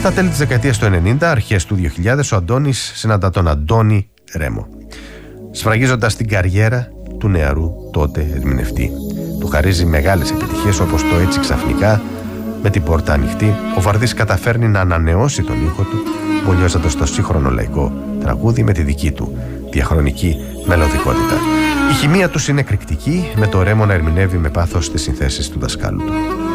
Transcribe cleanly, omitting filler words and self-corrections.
Στα τέλη της δεκαετίας του 90, αρχές του 2000, ο Αντώνης συναντά τον Αντώνη Ρέμο, σφραγίζοντας την καριέρα του νεαρού τότε ερμηνευτή. Του χαρίζει μεγάλες επιτυχίες όπως το «Έτσι ξαφνικά», «Με την πόρτα ανοιχτή». Ο Βαρδής καταφέρνει να ανανεώσει τον ήχο του, μπολιώζοντας το σύγχρονο λαϊκό τραγούδι με τη δική του διαχρονική μελωδικότητα. Η χημεία τους είναι εκρηκτική, με το Ρέμο να ερμηνεύει με πάθος τις συνθέσεις του δασκάλου του.